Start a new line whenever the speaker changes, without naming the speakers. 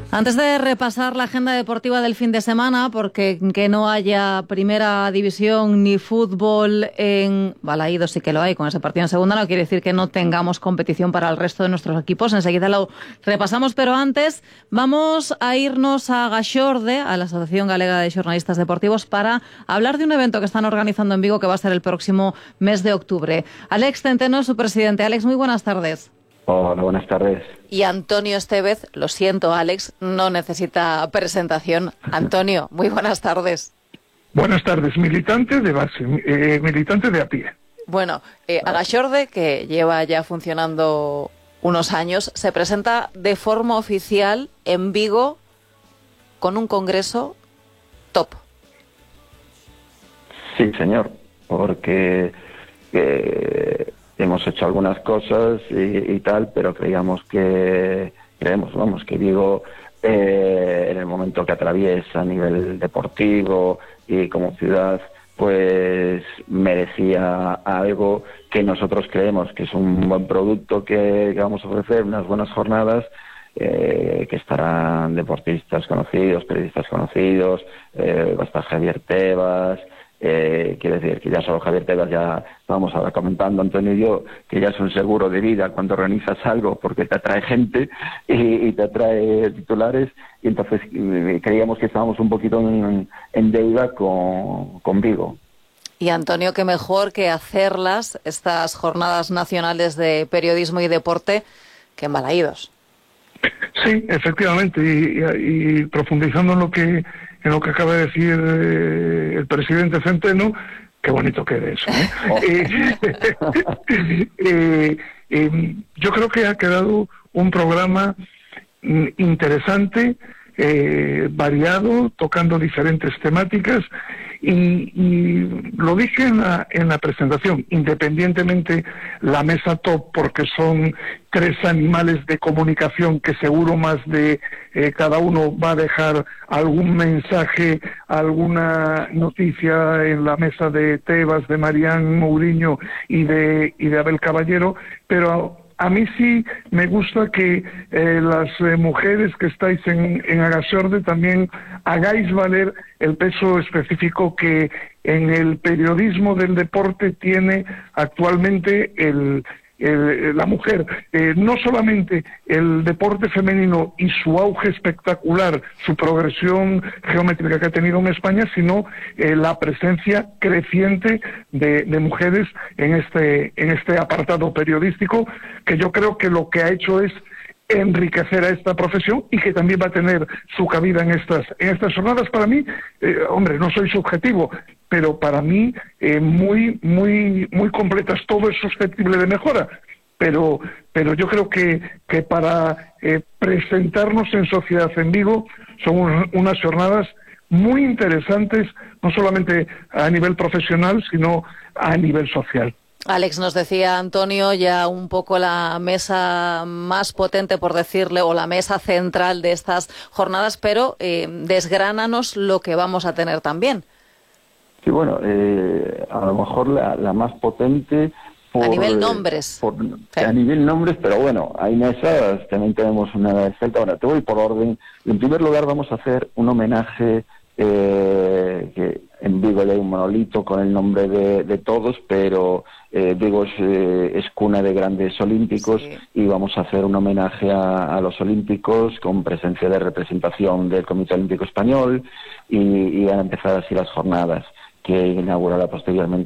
Antes de repasar la agenda deportiva del fin de semana, porque que no haya primera división ni fútbol en Balaídos, sí que lo hay con ese partido en segunda, no quiere decir que no tengamos competición para el resto de nuestros equipos. Enseguida lo repasamos, pero antes vamos a irnos a Gaxorde, a la Asociación Galega de Xornalistas Deportivos, para hablar de un evento que están organizando en Vigo que va a ser el próximo mes de octubre. Alex Centeno es su presidente. Alex, muy buenas tardes.
Hola, buenas tardes.
Y Antonio Estevez, lo siento, Alex, no necesita presentación. Antonio, muy buenas tardes.
Buenas tardes, militante de base, militante de a pie.
Bueno, Agaxorde, que lleva ya funcionando unos años, se presenta de forma oficial en Vigo con un congreso top.
Sí, señor, porque hemos hecho algunas cosas y tal, pero creemos, que Vigo, en el momento que atraviesa a nivel deportivo y como ciudad, pues merecía algo que nosotros creemos que es un buen producto que vamos a ofrecer, unas buenas jornadas, que estarán deportistas conocidos, periodistas conocidos, va a estar Javier Tebas. Quiero decir que ya solo Javier Tebas, ya vamos ahora comentando Antonio y yo, que ya es un seguro de vida cuando organizas algo, porque te atrae gente y te atrae titulares, y entonces creíamos que estábamos un poquito en deuda con Vigo.
Y Antonio, qué mejor que hacerlas, estas jornadas nacionales de periodismo y deporte, que en Balaídos.
Sí, efectivamente, y profundizando en lo que acaba de decir el presidente Centeno, qué bonito queda eso, yo creo que ha quedado un programa interesante, variado, tocando diferentes temáticas, y lo dije en la presentación, independientemente la mesa top, porque son tres animales de comunicación que seguro más de cada uno va a dejar algún mensaje, alguna noticia en la mesa de Tebas, de Marián Mourinho y de Abel Caballero, pero a mí sí me gusta que las mujeres que estáis en Agaxorde también hagáis valer el peso específico que en el periodismo del deporte tiene actualmente la mujer. No solamente el deporte femenino y su auge espectacular, su progresión geométrica que ha tenido en España, sino la presencia creciente de mujeres en este apartado periodístico, que yo creo que lo que ha hecho es enriquecer a esta profesión y que también va a tener su cabida en estas jornadas. Para mí, no soy subjetivo, pero para mí muy completas. Todo es susceptible de mejora, pero yo creo que para presentarnos en sociedad en Vigo son unas jornadas muy interesantes, no solamente a nivel profesional, sino a nivel social.
Alex, nos decía Antonio ya un poco la mesa más potente, por decirle, o la mesa central de estas jornadas, pero desgránanos lo que vamos a tener también.
Sí, bueno, a lo mejor la más potente
a nivel nombres.
Sí. A nivel nombres, pero bueno, hay mesas, también tenemos una excelente. Ahora, te voy por orden. En primer lugar, vamos a hacer un homenaje, que en Vigo ya hay un monolito con el nombre de todos, pero Vigo es cuna de grandes olímpicos, sí. Y vamos a hacer un homenaje a los olímpicos con presencia de representación del Comité Olímpico Español, y van a empezar así las jornadas, que inaugurará posteriormente